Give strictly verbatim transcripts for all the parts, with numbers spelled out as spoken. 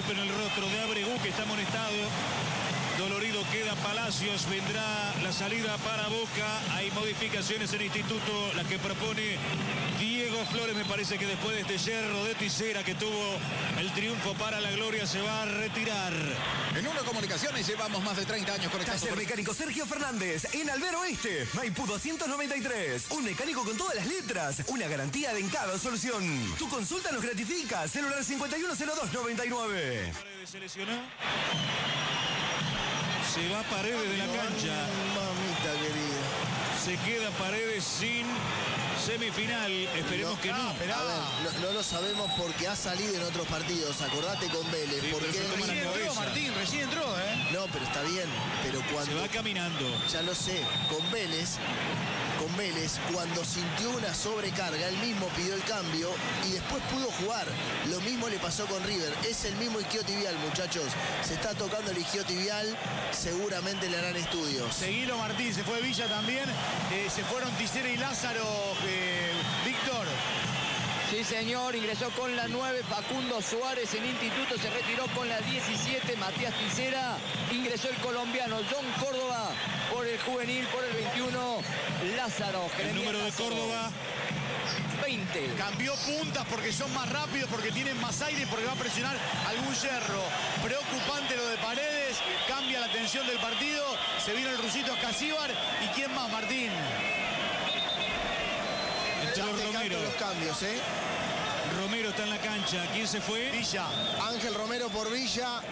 golpe en el rostro de Abregu, que está amonestado. Dolorido queda Palacios, vendrá la salida para Boca. Hay modificaciones en Instituto, las que propone Diego Flores. Me parece que después de este yerro de Tisera que tuvo el triunfo para la gloria, se va a retirar. En Uno Comunicaciones llevamos más de treinta años conectados. Taller Mecánico Sergio Fernández, en Albero Oeste, Maipú doscientos noventa y tres. Un mecánico con todas las letras, una garantía de en cada solución. Tu consulta nos gratifica. Celular cincuenta y uno cero dos noventa y nueve. Paredes se lesionó. Se va Paredes de la cancha. Mamita querida. Se queda Paredes sin semifinal. Esperemos no, que no. A ver, no, no lo sabemos porque ha salido en otros partidos. Acordate con Vélez. Sí, porque recién entró, Martín, recién entró, ¿eh? No, pero está bien. Pero cuando... Se va caminando. Ya lo sé. Con Vélez... Con Vélez, cuando sintió una sobrecarga, él mismo pidió el cambio y después pudo jugar. Lo mismo le pasó con River. Es el mismo isquiotibial, muchachos. Se está tocando el isquiotibial. Seguramente le harán estudios. Seguilo, Martín. Se fue Villa también. Eh, se fueron Tisera y Lázaro. Eh, Víctor. Sí, señor, ingresó con la nueve Facundo Suárez en Instituto, se retiró con la diecisiete Matías Tisera, ingresó el colombiano John Córdoba por el juvenil, por el veintiuno Lázaro. El número de Córdoba. veinte. Cambió puntas porque son más rápidos, porque tienen más aire y porque va a presionar algún yerro. Preocupante lo de Paredes, cambia la tensión del partido, se vino el rusito Escasíbar. ¿Y quién más, Martín? Ya te canto los cambios, ¿eh? Romero está en la cancha. ¿Quién se fue? Villa. Ángel Romero por Villa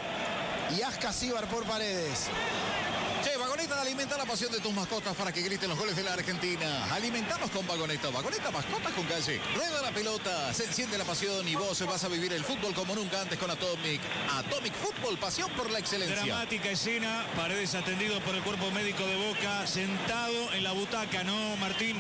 y Ascasíbar por Paredes. Che, Vagoneta alimenta la pasión de tus mascotas para que griten los goles de la Argentina. Alimentanos con Vagoneta. Vagoneta, mascotas con calle. Rueda la pelota, se enciende la pasión y vos vas a vivir el fútbol como nunca antes con Atomic. Atomic Fútbol, pasión por la excelencia. Dramática escena. Paredes atendido por el cuerpo médico de Boca, sentado en la butaca, ¿no, Martín?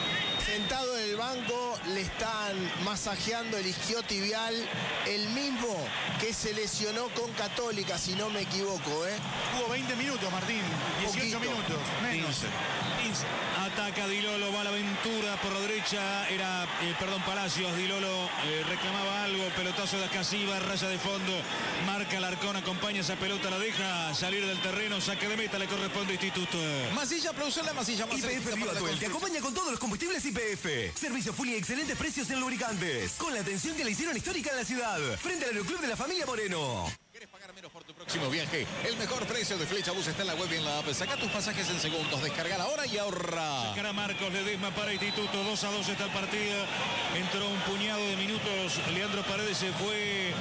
Sentado en el banco, le están masajeando el isquiotibial, el mismo que se lesionó con Católica, si no me equivoco, ¿eh? Hubo veinte minutos, Martín. dieciocho Poquito. minutos. Menos. quince. quince. Ataca Di Lolo, va a la aventura por la derecha. Era, eh, perdón, Palacios. Di Lolo eh, reclamaba algo. Pelotazo de Ascasíbar, raya de fondo. Marca Alarcón, acompaña esa pelota, la deja salir del terreno. Saque de meta, le corresponde a Instituto. Masilla, producción la masilla más Y P F Río Atuel te acompaña con todos los combustibles Y P F. Servicio full y excelentes precios en lubricantes. Con la atención que le hicieron histórica en la ciudad. Frente al Aeroclub de la familia Moreno. ¿Quieres pagar menos por tu próximo viaje? El mejor precio de Flecha Bus está en la web y en la app. Saca tus pasajes en segundos, descarga ahora y ahorra. Sacará Marcos Ledesma para Instituto. dos a dos está el partido. Entró un puñado de minutos. Leandro Paredes se fue.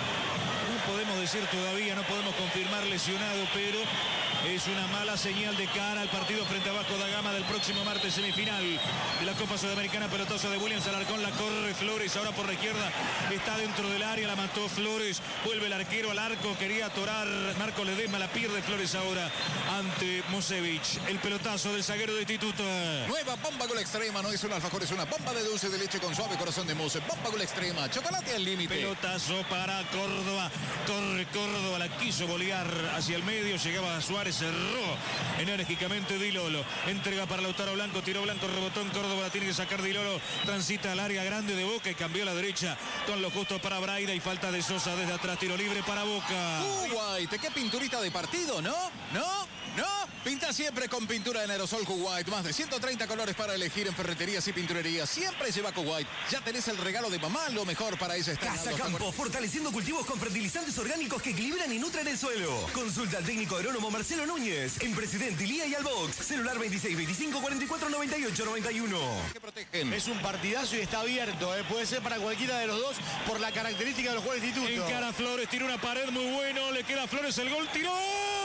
No podemos decir todavía, no podemos confirmar lesionado, pero es una mala señal de cara al partido frente a Vasco da Gama del próximo martes, semifinal de la Copa Sudamericana. Pelotazo de Williams Alarcón, la corre Flores, ahora por la izquierda, está dentro del área, la mató Flores, vuelve el arquero al arco, quería atorar Marcos Ledesma, la pierde Flores ahora ante Mosevich. El pelotazo del zaguero de Instituto. Nueva bomba Gol Extrema, no es un alfajor, es una bomba de dulce de leche con suave corazón de mousse. Bomba Gol Extrema, chocolate al límite. Pelotazo para Córdoba, corre Córdoba, la quiso bolear hacia el medio, llegaba a Suárez, cerró enérgicamente Di Lolo, entrega para Lautaro Blanco, tiro Blanco, rebotón, Córdoba la tiene que sacar Di Lolo, transita al área grande de Boca y cambió a la derecha con lo justo para Braida y falta de Sosa desde atrás, tiro libre para Boca. Kuwait, qué pinturita de partido, ¿no? ¿No? ¿No? Pinta siempre con pintura en aerosol Kuwait. Más de ciento treinta colores para elegir en ferreterías y pinturerías. Siempre lleva Kuwait. Ya tenés el regalo de mamá, lo mejor para ese estado. Casa Campo, fortaleciendo cultivos con fertilizantes orgánicos que equilibran y nutren el suelo. Consulta al técnico agrónomo Marcelo Núñez en Presidente Ilía y Albox. Celular veintiséis veinticinco cuarenta y cuatro noventa y ocho noventa y uno. Que protegen. Es un partidazo y está abierto, ¿eh? Puede ser para cualquiera de los dos por la característica de los jugadores de Instituto. Encara Flores, tira una pared muy bueno, le queda a Flores el gol, tiró.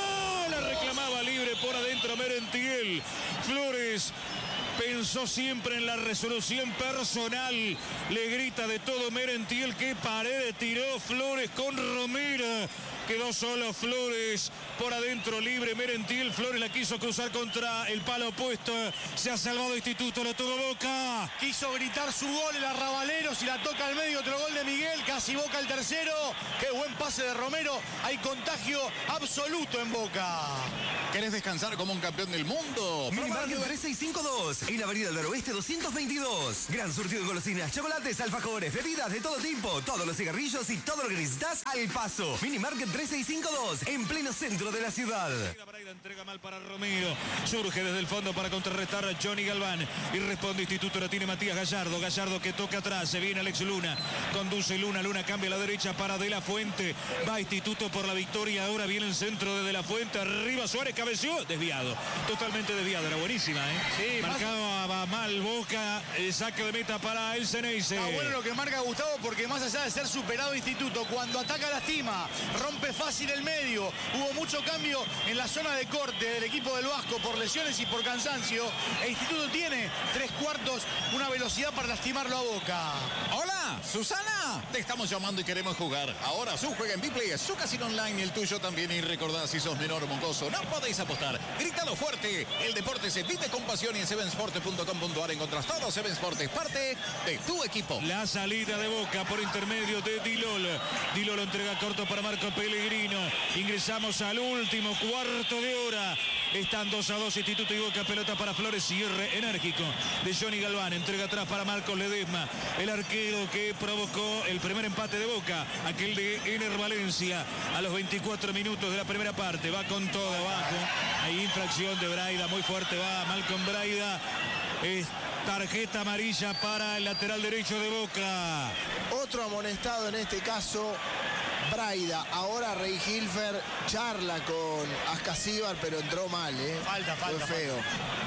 La reclamaba libre por adentro Merentiel. Flores pensó siempre en la resolución personal. Le grita de todo Merentiel. Que pared tiró Flores con Romero. Quedó solo Flores por adentro libre. Merentiel. Flores la quiso cruzar contra el palo opuesto. Se ha salvado Instituto. Lo tuvo Boca. Quiso gritar su gol el Arrabalero. Si la toca al medio, otro gol de Miguel. Casi Boca el tercero. Qué buen pase de Romero. Hay contagio absoluto en Boca. ¿Querés descansar como un campeón del mundo? Minimarket tres seis cinco dos. en Avenida del Oeste doscientos veintidós. Gran surtido de golosinas, chocolates, alfajores, bebidas de todo tipo, todos los cigarrillos y todo lo que necesitas al paso. Minimarket tres seis cinco dos, en pleno centro de la ciudad. Braida entrega mal para Romero. Surge desde el fondo para contrarrestar a Johnny Galván. Y responde Instituto, la tiene Matías Gallardo. Gallardo que toca atrás, se viene Alex Luna. Conduce Luna, Luna cambia a la derecha para De La Fuente. Va Instituto por la victoria, ahora viene el centro de De La Fuente. Arriba Suárez, cabeció, desviado. Totalmente desviado, era buenísima, ¿eh? Sí, marcaba más... mal Boca, el saque de meta para el Ceneice. Está bueno lo que marca Gustavo, porque más allá de ser superado Instituto, cuando ataca lastima, rompe fácil el medio. Hubo mucho cambio en la zona de corte del equipo del Vasco por lesiones y por cansancio. E Instituto tiene tres cuartos, una velocidad para lastimarlo a Boca. Hola, Susana. Te estamos llamando y queremos jugar. Ahora su juega en Biplay, es su casino online y el tuyo también. Y recordad, si sos menor o mongoso, no podéis apostar. Grítalo fuerte. El deporte se vive con pasión y en seven sports punto com punto a r encontrás todo. Seven Sports es parte de tu equipo. La salida de Boca por intermedio de Dilol. Dilol entrega corto para Marco Pellegrino. Ingresamos al último cuarto de hora. Están dos a dos Instituto y Boca. Pelota para Flores. Cierre enérgico de Johnny Galván. Entrega atrás para Marcos Ledesma. El arquero que provocó el primer empate de Boca. Aquel de Ener Valencia. A los veinticuatro minutos de la primera parte. Va con todo abajo. Hay infracción de Braida. Muy fuerte va Malcolm Braida. Es tarjeta amarilla para el lateral derecho de Boca. Otro amonestado en este caso, Braida. Ahora Rey Hilfer charla con Ascasíbar, pero entró mal, ¿eh? Falta, falta. Fue feo.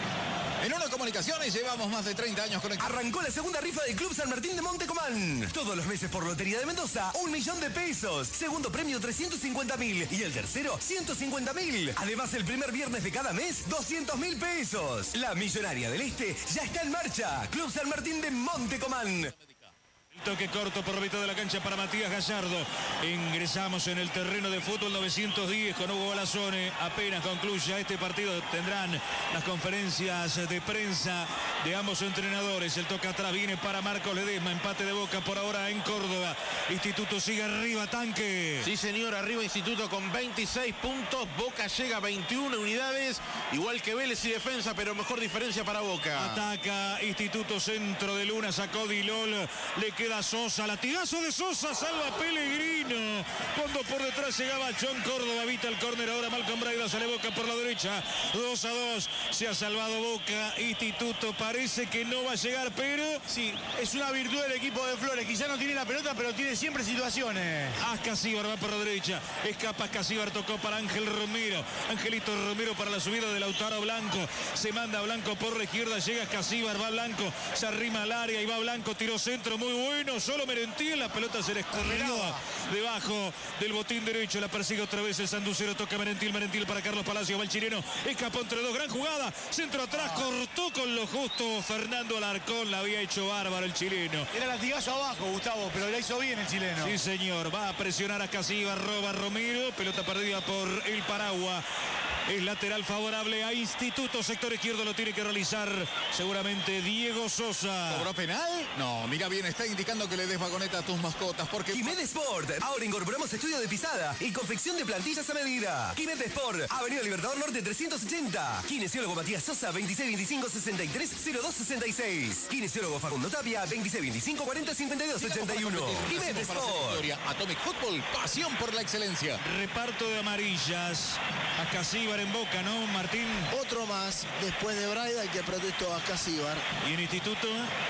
En Uno Comunicaciones llevamos más de treinta años conectados. Arrancó la segunda rifa del Club San Martín de Montecomán. Todos los meses por Lotería de Mendoza, un millón de pesos. Segundo premio, trescientos cincuenta mil. Y el tercero, ciento cincuenta mil. Además, el primer viernes de cada mes, doscientos mil pesos. La Millonaria del Este ya está en marcha. Club San Martín de Montecomán. Toque corto por la mitad de la cancha para Matías Gallardo. Ingresamos en el terreno de fútbol novecientos diez con Hugo Balazone. Apenas concluya este partido tendrán las conferencias de prensa de ambos entrenadores. El toque atrás viene para Marcos Ledesma. Empate de Boca por ahora en Córdoba. Instituto sigue arriba, Tanque. Sí, señor, arriba Instituto con veintiséis puntos. Boca llega a veintiuna unidades. Igual que Vélez y Defensa, pero mejor diferencia para Boca. Ataca Instituto, centro de Luna, sacó Dilol. Le queda Sosa, latigazo de Sosa, salva Pellegrino. Cuando por detrás llegaba John Córdoba, evita el córner. Ahora Malcolm Braida sale Boca por la derecha. dos a dos. Se ha salvado Boca. Instituto parece que no va a llegar, pero sí, es una virtud del equipo de Flores. Quizá no tiene la pelota, pero tiene siempre situaciones. Ascasíbar va por la derecha. Escapa Ascasíbar, tocó para Ángel Romero. Angelito Romero para la subida de Lautaro Blanco. Se manda Blanco por la izquierda. Llega Ascasíbar, va Blanco. Se arrima al área y va Blanco. Tiró centro muy bueno. Solo Merentiel, la pelota se le escorrió debajo del botín derecho. La persigue otra vez el sanducero. Toca Merentiel, Merentiel para Carlos Palacio. Va el chileno, escapó entre dos. Gran jugada, centro atrás, cortó con lo justo Fernando Alarcón. La había hecho bárbaro el chileno. Era latigazo abajo, Gustavo, pero la hizo bien el chileno. Sí, señor, va a presionar a Casilla, roba Romero. Pelota perdida por el Paragua. Es lateral favorable a Instituto. Sector izquierdo lo tiene que realizar seguramente Diego Sosa. ¿Cobró penal? No, mira bien, está indicando que le des vagoneta a tus mascotas porque... Quimet Sport. Ahora incorporamos estudio de pisada y confección de plantillas a medida. Quimet Sport. Avenida Libertador Norte trescientos ochenta. Kinesiólogo Matías Sosa, veintiséis veinticinco sesenta y tres cero dos sesenta y seis. Kinesiólogo Facundo Tapia, veintiséis veinticinco cuarenta cincuenta y dos ochenta y uno. Quimet Sport. Atomic Football, pasión por la excelencia. Reparto de amarillas. Ascasíbar en Boca, ¿no, Martín? Otro más después de Braida, el que protestó a Ascasíbar. ¿Y en Instituto?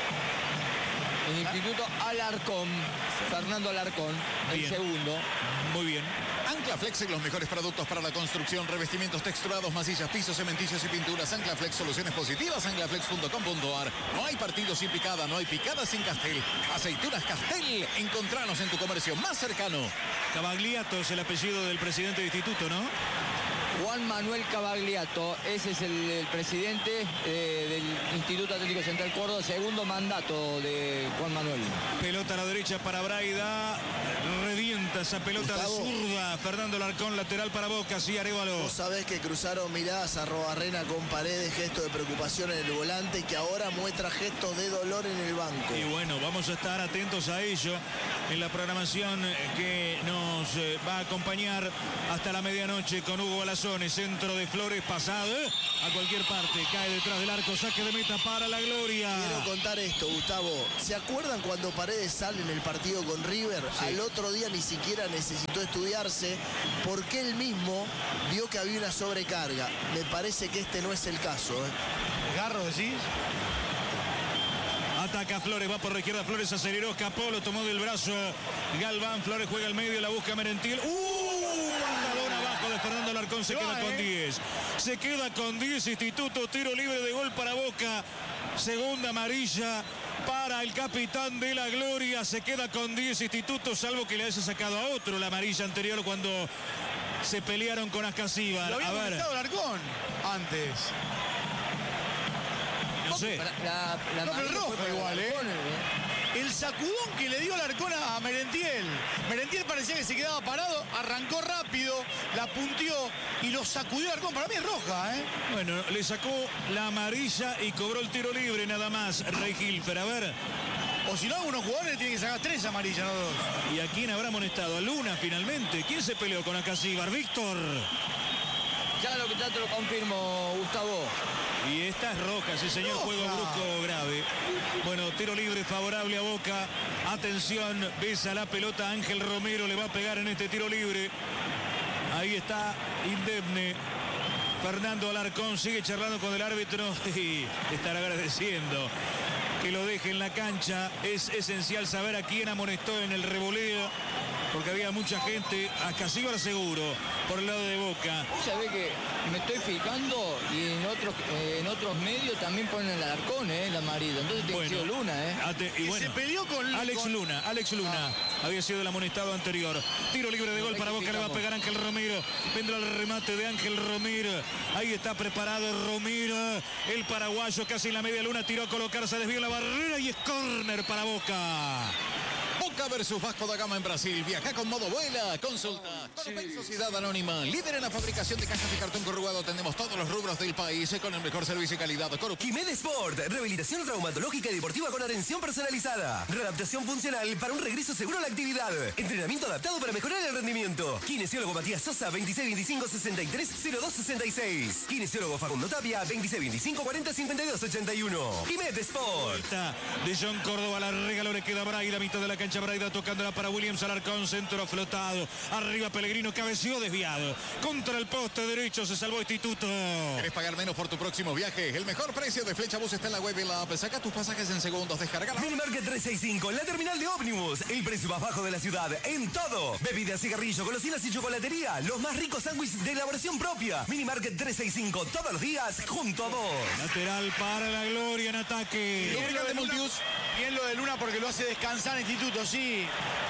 En Instituto Alarcón, Fernando Alarcón, el Bien. segundo. Muy bien. Anclaflex, los mejores productos para la construcción, revestimientos texturados, masillas, pisos, cementillos y pinturas. Anclaflex, soluciones positivas, anclaflex punto com punto a r. No hay partido sin picada, no hay picada sin Castel. Aceitunas Castel, encontranos en tu comercio más cercano. Cavagliato es el apellido del presidente de Instituto, ¿no? Juan Manuel Cavagliato, ese es el, el presidente eh, del Instituto Atlético Central Córdoba, segundo mandato de Juan Manuel. Pelota a la derecha para Braida, revienta esa pelota Gustavo. de zurda. Fernando Larcón, lateral para Boca, sí, Arévalo. Vos sabés que cruzaron miradas a Robarrena con Paredes, gesto de preocupación en el volante, que ahora muestra gestos de dolor en el banco. Y bueno, vamos a estar atentos a ello en la programación que nos eh, va a acompañar hasta la medianoche con Hugo Balazone. Centro de Flores pasado eh, a cualquier parte. Cae detrás del arco. Saque de meta para la gloria. Quiero contar esto, Gustavo. ¿Se acuerdan cuando Paredes sale en el partido con River? Sí. Al otro día ni siquiera necesitó estudiarse porque él mismo vio que había una sobrecarga. Me parece que este no es el caso. ¿eh? ¿Garro decís? Ataca Flores, va por la izquierda, Flores aceleró, escapó, lo tomó del brazo Galván, Flores juega al medio, la busca Merentiel. ¡Uh! Patadón abajo de Fernando Alarcón, se, se queda va, con diez. Eh. Se queda con diez, Instituto, tiro libre de gol para Boca. Segunda amarilla para el capitán de la gloria, se queda con diez Instituto, salvo que le haya sacado a otro la amarilla anterior cuando se pelearon con Ascasíbar. Lo había a ver. Alarcón antes. No sé. La, la no, pero roja igual, ¿eh? El sacudón que le dio Alarcón a Merentiel. Merentiel parecía que se quedaba parado, arrancó rápido, la punteó y lo sacudió Alarcón. Para mí es roja, ¿eh? Bueno, le sacó la amarilla y cobró el tiro libre nada más, Rey Hilfer. A ver. O si no, algunos jugadores tienen que sacar tres amarillas, no dos. ¿Y a quién habrá amonestado? A Luna, finalmente. ¿Quién se peleó con Ascasíbar? Víctor. Ya, lo, ya te lo confirmo, Gustavo. Y esta es roja, sí señor, juego brusco grave. Bueno, tiro libre favorable a Boca. Atención, besa la pelota, Ángel Romero le va a pegar en este tiro libre. Ahí está, indemne. Fernando Alarcón sigue charlando con el árbitro y estará agradeciendo que lo deje en la cancha. Es esencial saber a quién amonestó en el revoleo, porque había mucha gente, Ascasíbar seguro, por el lado de Boca. Sabe que me estoy fijando y en otros eh, en otros medios también ponen el Alarcón, eh, la amarilla. Entonces tiene bueno, que ser Luna, eh. Ate, y, y bueno, se peleó con Alex con... Luna, Alex Luna. Ah. Había sido el amonestado anterior. Tiro libre de gol para Boca, le va a pegar Ángel Romero. Vendrá el remate de Ángel Romero. Ahí está preparado Romero. El paraguayo casi en la media luna, tiró a colocarse, desvió la barrera y es córner para Boca. Boca versus Vasco da Gama en Brasil. Viaja con modo vuela. Consulta. Sí. Sociedad Anónima. Líder en la fabricación de cajas de cartón corrugado. Tenemos todos los rubros del país con el mejor servicio y calidad. Quimed Sport. Rehabilitación traumatológica y deportiva con atención personalizada. Readaptación funcional para un regreso seguro a la actividad. Entrenamiento adaptado para mejorar el rendimiento. Kinesiólogo Matías Sosa, veintiséis veinticinco sesenta y tres cero dos sesenta y seis. Kinesiólogo Facundo Tapia, veintiséis veinticinco cuarenta cincuenta y dos ochenta y uno. Quimed Sport. Está de John Córdoba, la regaló, le queda Braida, mitad de la cancha. Braida tocándola para Williams Alarcón, centro flotado. Arriba Pellegrino, cabeció desviado. Contra el poste derecho, se salvó Instituto. ¿Quieres pagar menos por tu próximo viaje? El mejor precio de Flecha Bus está en la web y la app. Saca tus pasajes en segundos, descargala. Minimarket trescientos sesenta y cinco, la terminal de ómnibus. El precio más bajo de la ciudad en todo. Bebidas, cigarrillo, golosinas y chocolatería. Los más ricos sándwiches de elaboración propia. Minimarket trescientos sesenta y cinco, todos los días junto a vos. Lateral para la gloria en ataque. Bien lo de Multius. Bien lo de Luna porque lo hace descansar Instituto, sí.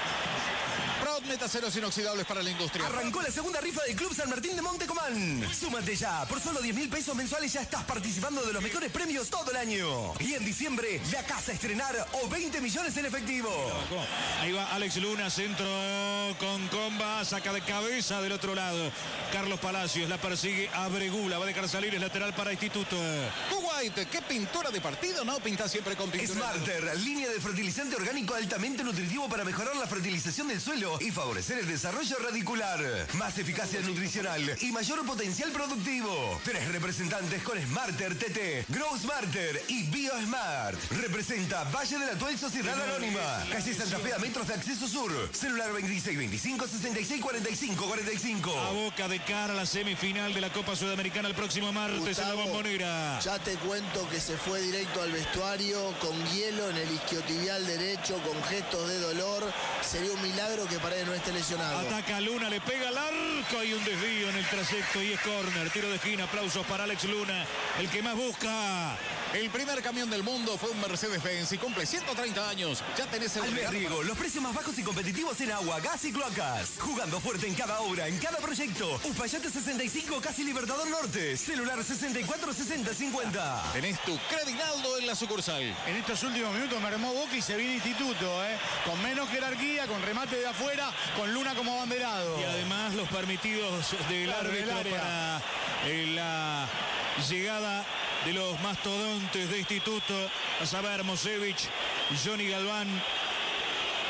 Proud Metaceros inoxidables para la industria. Arrancó la segunda rifa del Club San Martín de Montecomán. Súmate ya. Por solo diez mil pesos mensuales ya estás participando de los mejores premios todo el año. Y en diciembre, la casa a estrenar o veinte millones en efectivo. Ahí va Alex Luna, centro con comba, saca de cabeza del otro lado. Carlos Palacios la persigue a Bregula, va a dejar salir, es lateral para Instituto. Kuwait, ¿qué pintura de partido? No, pinta siempre con pintura. Smarter, línea de fertilizante orgánico altamente nutritivo para mejorar la fertilización del suelo y favorecer el desarrollo radicular. Más eficacia nutricional y mayor potencial productivo. Tres representantes con Smarter T T, Grow Smarter y BioSmart. Representa Valle de la Tuel Sociedad Anónima. Calle Santa Fe a metros de acceso sur. Celular veintiséis veinticinco sesenta y seis cuarenta y cinco cuarenta y cinco. A Boca de cara a la semifinal de la Copa Sudamericana el próximo martes. Gustavo, en la Bombonera. Ya te cuento que se fue directo al vestuario con hielo en el isquiotibial derecho, con gestos de dolor. Sería un milagro que Paredes no esté lesionado. Ataca Luna, le pega al arco y un desvío en el trayecto y es córner. Tiro de esquina, aplausos para Alex Luna, el que más busca. El primer camión del mundo fue un Mercedes-Benz y cumple ciento treinta años. Ya tenés el Alves Riego, los precios más bajos y competitivos en agua, gas y cloacas. Jugando fuerte en cada obra, en cada proyecto. Uspallate sesenta y cinco, casi Libertador Norte. Celular sesenta y cuatro sesenta cincuenta. Tenés tu Credinaldo en la sucursal. En estos últimos minutos me armó Boca y se viene Instituto, ¿eh? Con menos jerarquía, con remate de afuera, con Luna como abanderado. Y además los permitidos del claro, árbitro del para eh, la llegada de los mastodontes de Instituto, a saber Mosevich, Johnny Galván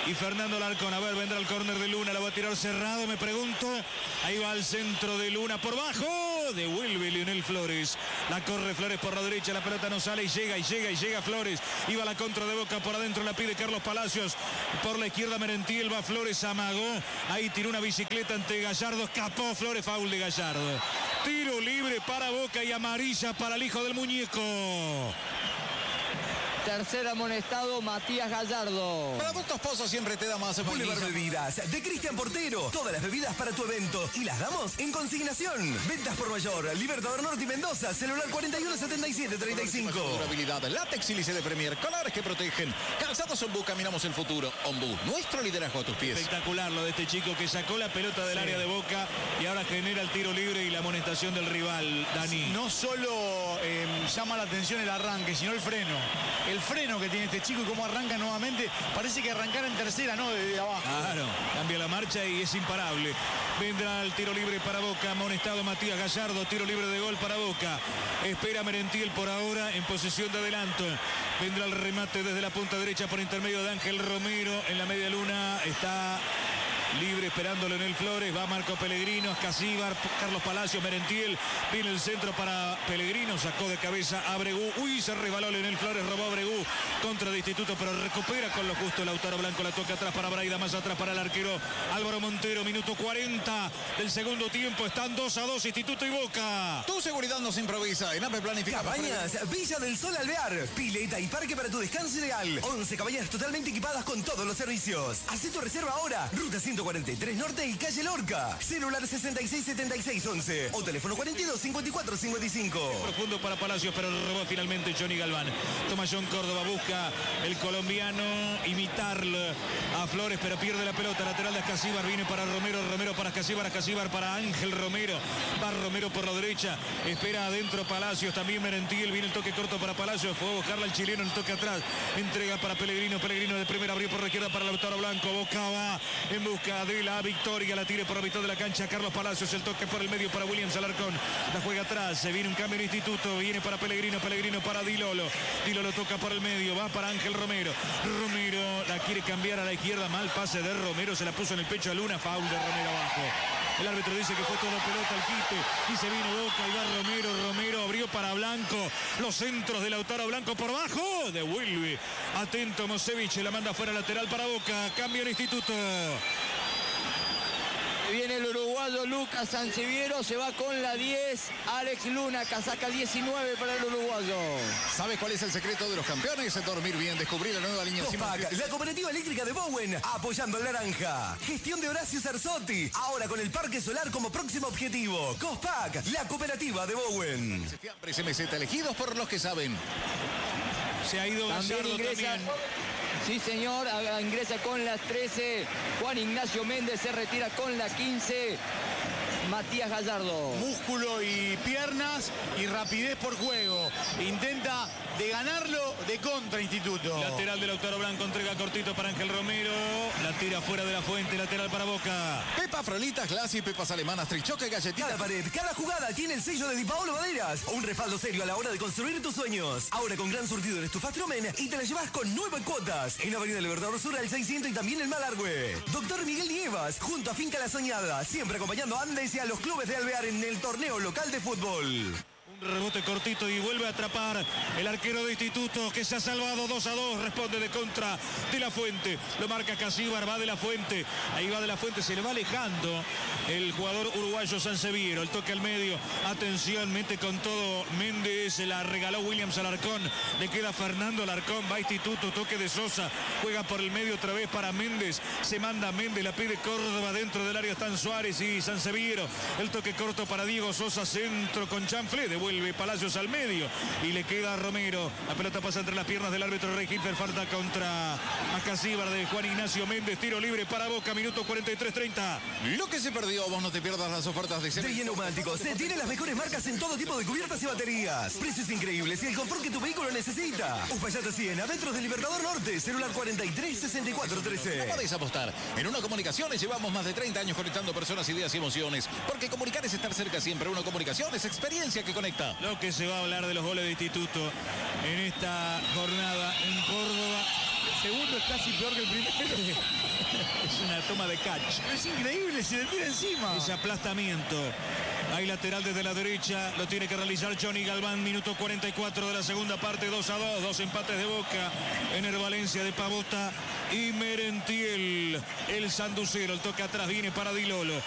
y Fernando Larcón. A ver, vendrá el córner de Luna, la va a tirar cerrado, me pregunto. Ahí va al centro de Luna, por bajo, devuelve Lionel Flores. La corre Flores por la derecha, la pelota no sale y llega, y llega, y llega Flores. Iba la contra de Boca, por adentro la pide Carlos Palacios. Por la izquierda Merentiel, va Flores, amagó. Ahí tiró una bicicleta ante Gallardo, escapó Flores, foul de Gallardo. Tiro libre para Boca y amarilla para el hijo del muñeco. Tercer amonestado, Matías Gallardo. Productos Pozo siempre te da más. Boulevard Bebidas, de Cristian Portero. Todas las bebidas para tu evento. Y las damos en consignación. Ventas por mayor. Libertador Norte y Mendoza. Celular cuarenta y uno setenta y siete treinta y cinco. Durabilidad, látex y lice de Premier. Colores que protegen. Calzados Ombú, caminamos el futuro. Ombú, nuestro liderazgo a tus pies. Espectacular lo de este chico que sacó la pelota del sí. área de Boca y ahora genera el tiro libre y la amonestación del rival, Dani. No solo eh, llama la atención el arranque, sino el freno. El freno que tiene este chico y cómo arranca nuevamente. Parece que arrancara en tercera, ¿no? Desde abajo. Claro, cambia la marcha y es imparable. Vendrá el tiro libre para Boca. Amonestado Matías Gallardo. Tiro libre de gol para Boca. Espera Merentiel por ahora en posesión de adelanto. Vendrá el remate desde la punta derecha por intermedio de Ángel Romero. En la media luna está libre esperando Leonel Flores. Va Marco Pellegrino, Escasíbar, Carlos Palacios, Merentiel. Viene el centro para Pellegrino. Sacó de cabeza a Bregú. Uy, se resbaló Leonel Flores, robó a Bregú. Contra de Instituto, pero recupera con lo justo Lautaro Blanco. La toca atrás para Braida, más atrás para el arquero Álvaro Montero. Minuto cuarenta del segundo tiempo. Están dos a dos Instituto y Boca. Tu seguridad nos improvisa. En A P E planifica. Cabañas, Villa del Sol Alvear. Pileta y parque para tu descanso ideal. once cabañas totalmente equipadas con todos los servicios. Haz tu reserva ahora. Ruta ciento cuarenta y tres Norte y calle Lorca. Celular sesenta y seis setenta y seis once o teléfono cuarenta y dos cincuenta y cuatro cincuenta y cinco. Profundo para Palacios, pero robó finalmente Johnny Galván. Toma John Córdoba, busca el colombiano imitarlo a Flores, pero pierde la pelota. Lateral de Escasíbar, viene para Romero, Romero para Escasíbar, Escasíbar para Ángel Romero. Va Romero por la derecha, espera adentro Palacios, también Merentiel, viene el toque corto para Palacios, fue a buscarla el chileno, el toque atrás, entrega para Pellegrino, Pellegrino de primera, abrió por la izquierda para Lautaro Blanco, Boca va en busca de la victoria, la tire por la mitad de la cancha Carlos Palacios, el toque por el medio para Williams Alarcón, la juega atrás, se viene un cambio en Instituto, viene para Pellegrino, Pellegrino para Dilolo, Dilolo toca por el medio, va para Ángel Romero, Romero la quiere cambiar a la izquierda, mal pase de Romero, se la puso en el pecho a Luna, foul de Romero abajo. El árbitro dice que fue toda pelota al quite y se viene Boca y va Romero, Romero abrió para Blanco, los centros de Lautaro Blanco por bajo, devuelve, atento Mosevich, la manda fuera lateral para Boca, cambio en Instituto. Viene el uruguayo Lucas Sanseviero, se va con la diez, Alex Luna, casaca diecinueve para el uruguayo. ¿Sabes cuál es el secreto de los campeones? Dormir bien, descubrir la nueva línea. Cospac, la cooperativa eléctrica de Bowen, apoyando al naranja. Gestión de Horacio Sarzotti, ahora con el parque solar como próximo objetivo. Cospac, la cooperativa de Bowen. Fiambres M Z, elegidos por los que saben. Se ha ido también Gallardo ingresa. También. Sí, señor, ingresa con las trece. Juan Ignacio Méndez se retira con la quince. Matías Gallardo. Músculo y piernas y rapidez por juego. Intenta de ganarlo de contra Instituto. Lateral de Lautaro Blanco, entrega cortito para Ángel Romero. La tira fuera de la fuente, lateral para Boca. Pepa Frolitas, Glassy, pepas alemanas, trichoque, galletitas. Cada pared, cada jugada tiene el sello de Di Paolo Maderas. Un respaldo serio a la hora de construir tus sueños. Ahora con gran surtido en estufas Tromen y te la llevas con nueve cuotas. En Avenida Libertador Sur al seiscientos y también en Malargüe. Doctor Miguel Nievas, junto a Finca La Soñada. Siempre acompañando a Andes y a los clubes de Alvear en el torneo local de fútbol. Un rebote cortito y vuelve a atrapar el arquero de Instituto que se ha salvado dos a dos. Responde de contra de la Fuente. Lo marca Casíbar, va de la Fuente. Ahí va de la Fuente, se le va alejando el jugador uruguayo Sanseviero. El toque al medio. Atención, mete con todo Méndez. Se la regaló Williams Alarcón. Le queda Fernando Alarcón. Va Instituto, toque de Sosa. Juega por el medio otra vez para Méndez. Se manda Méndez, la pide Córdoba. Dentro del área están Suárez y Sanseviero. El toque corto para Diego Sosa. Centro con Chanflé. Vuelve Palacios al medio y le queda a Romero. La pelota pasa entre las piernas del árbitro Rey Hitler. Falta contra Acasíbar de Juan Ignacio Méndez. Tiro libre para Boca, minuto cuarenta y tres treinta. Lo que se perdió, vos no te pierdas las ofertas de De Neumáticos. Se tiene las mejores marcas en todo tipo de cubiertas y baterías. Precios increíbles y el confort que tu vehículo necesita. Uspallata cien, adentro del Libertador Norte. Celular cuarenta y tres sesenta y cuatro trece. No podéis apostar. En Uno Comunicaciones llevamos más de treinta años conectando personas, ideas y emociones. Porque comunicar es estar cerca siempre. Uno Comunicaciones, experiencia que conecta. Lo que se va a hablar de los goles de Instituto en esta jornada en Córdoba. segundo es casi peor que el primero. Es una toma de catch. Es increíble, se le tira encima. Ese aplastamiento. Hay lateral desde la derecha. Lo tiene que realizar Johnny Galván. Minuto cuarenta y cuatro de la segunda parte. dos a dos. Dos empates de Boca. En el Valencia de Pavota y Merentiel. El sanducero. El toque atrás viene para Di Lolo.